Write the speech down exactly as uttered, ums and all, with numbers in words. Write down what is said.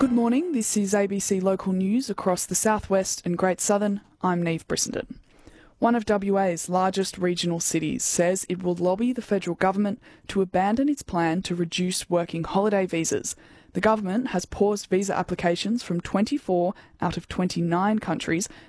Good morning, this is A B C Local News across the southwest and Great Southern. I'm Neve Brissenden. One of W A's largest regional cities says it will lobby the federal government to abandon its plan to reduce working holiday visas. The government has paused visa applications from twenty-four out of twenty-nine countries